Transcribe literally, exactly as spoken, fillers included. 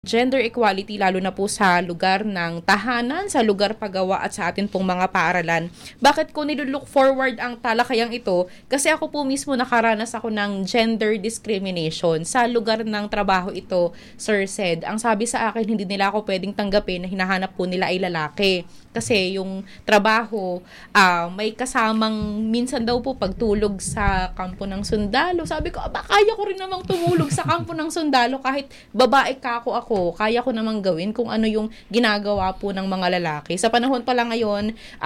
Gender equality lalo na po sa lugar ng tahanan, sa lugar pagawa at sa atin pong mga paaralan. Bakit ko nilulook forward ang talakayang ito? Kasi ako po mismo nakaranas ako ng gender discrimination sa lugar ng trabaho ito, Sir Sed. Ang sabi sa akin, hindi nila ako pwedeng tanggapin na hinahanap po nila ay lalaki. Kasi yung trabaho, uh, may kasamang minsan daw po pagtulog sa kampo ng sundalo. Sabi ko, aba, kaya ko rin namang tumulog sa kampo ng sundalo kahit babae ka ako ako. Kaya ko namang gawin kung ano yung ginagawa po ng mga lalaki. Sa panahon pa lang ngayon,